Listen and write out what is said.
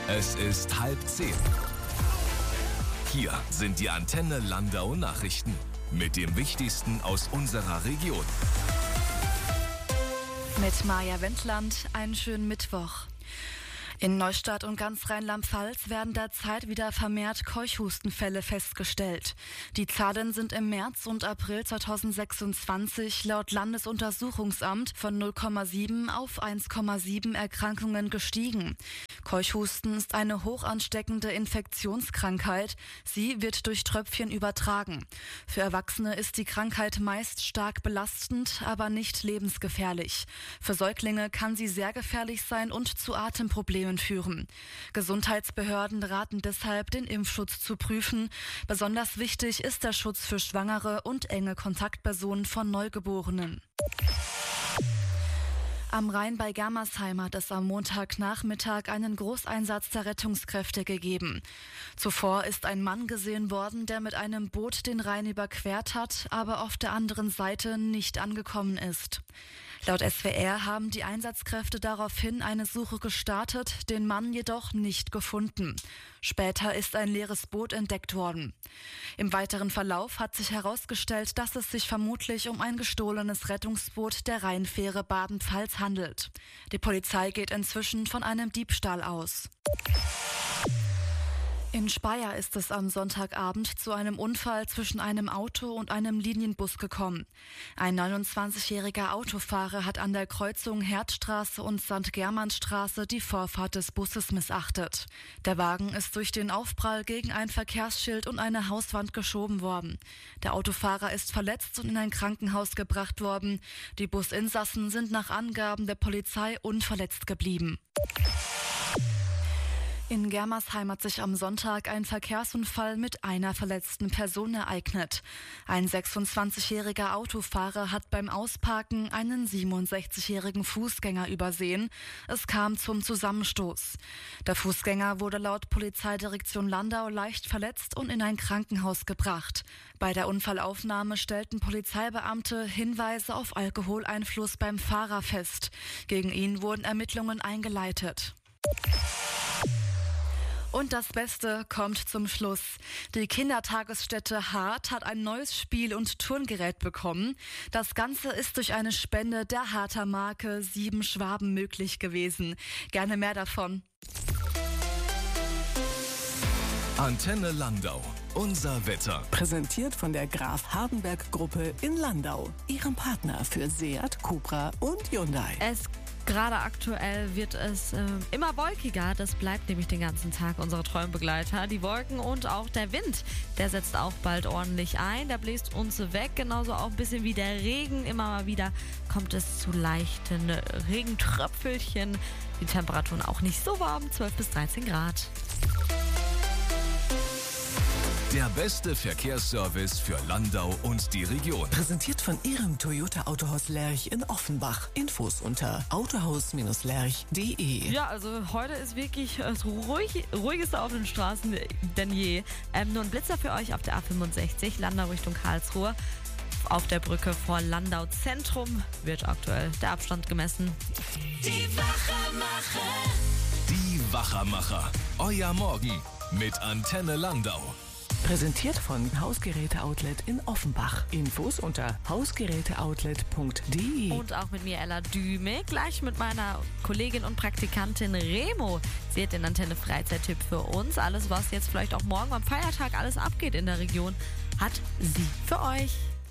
Es ist 9:30. Hier sind die Antenne Landau Nachrichten mit dem Wichtigsten aus unserer Region. Mit Maja Wendland, einen schönen Mittwoch. In Neustadt und ganz Rheinland-Pfalz werden derzeit wieder vermehrt Keuchhustenfälle festgestellt. Die Zahlen sind im März und April 2026 laut Landesuntersuchungsamt von 0,7 auf 1,7 Erkrankungen gestiegen. Keuchhusten ist eine hochansteckende Infektionskrankheit. Sie wird durch Tröpfchen übertragen. Für Erwachsene ist die Krankheit meist stark belastend, aber nicht lebensgefährlich. Für Säuglinge kann sie sehr gefährlich sein und zu Atemproblemen führen. Gesundheitsbehörden raten deshalb, den Impfschutz zu prüfen. Besonders wichtig ist der Schutz für Schwangere und enge Kontaktpersonen von Neugeborenen. Am Rhein bei Germersheim hat es am Montagnachmittag einen Großeinsatz der Rettungskräfte gegeben. Zuvor ist ein Mann gesehen worden, der mit einem Boot den Rhein überquert hat, aber auf der anderen Seite nicht angekommen ist. Laut SWR haben die Einsatzkräfte daraufhin eine Suche gestartet, den Mann jedoch nicht gefunden. Später ist ein leeres Boot entdeckt worden. Im weiteren Verlauf hat sich herausgestellt, dass es sich vermutlich um ein gestohlenes Rettungsboot der Rheinfähre Baden-Pfalz handelt. Die Polizei geht inzwischen von einem Diebstahl aus. In Speyer ist es am Sonntagabend zu einem Unfall zwischen einem Auto und einem Linienbus gekommen. Ein 29-jähriger Autofahrer hat an der Kreuzung Herdstraße und St. Germannstraße die Vorfahrt des Busses missachtet. Der Wagen ist durch den Aufprall gegen ein Verkehrsschild und eine Hauswand geschoben worden. Der Autofahrer ist verletzt und in ein Krankenhaus gebracht worden. Die Businsassen sind nach Angaben der Polizei unverletzt geblieben. In Germersheim hat sich am Sonntag ein Verkehrsunfall mit einer verletzten Person ereignet. Ein 26-jähriger Autofahrer hat beim Ausparken einen 67-jährigen Fußgänger übersehen. Es kam zum Zusammenstoß. Der Fußgänger wurde laut Polizeidirektion Landau leicht verletzt und in ein Krankenhaus gebracht. Bei der Unfallaufnahme stellten Polizeibeamte Hinweise auf Alkoholeinfluss beim Fahrer fest. Gegen ihn wurden Ermittlungen eingeleitet. Und das Beste kommt zum Schluss. Die Kindertagesstätte Hart hat ein neues Spiel- und Turngerät bekommen. Das Ganze ist durch eine Spende der Harter Marke 7 Schwaben möglich gewesen. Gerne mehr davon. Antenne Landau. Unser Wetter. Präsentiert von der Graf Hardenberg Gruppe in Landau. Ihrem Partner für Seat, Cupra und Hyundai. Gerade aktuell wird es immer wolkiger. Das bleibt nämlich den ganzen Tag unsere treuen Begleiter. Die Wolken und auch der Wind, der setzt auch bald ordentlich ein. Der bläst uns weg. Genauso auch ein bisschen wie der Regen. Immer mal wieder kommt es zu leichten Regentröpfelchen. Die Temperaturen auch nicht so warm, 12 bis 13 Grad. Der beste Verkehrsservice für Landau und die Region. Präsentiert von Ihrem Toyota Autohaus Lerch in Offenbach. Infos unter autohaus-lerch.de. Ja, also heute ist wirklich das ruhigste auf den Straßen denn je. Nur ein Blitzer für euch auf der A65, Landau Richtung Karlsruhe. Auf der Brücke vor Landau Zentrum wird aktuell der Abstand gemessen. Die Wachermacher. Die Wachermacher. Euer Morgen mit Antenne Landau. Präsentiert von Hausgeräte-Outlet in Offenbach. Infos unter hausgeräteoutlet.de. Und auch mit mir, Ella Düme, gleich mit meiner Kollegin und Praktikantin Remo. Sie hat den Antenne-Freizeit-Tipp für uns. Alles, was jetzt vielleicht auch morgen am Feiertag alles abgeht in der Region, hat sie für euch.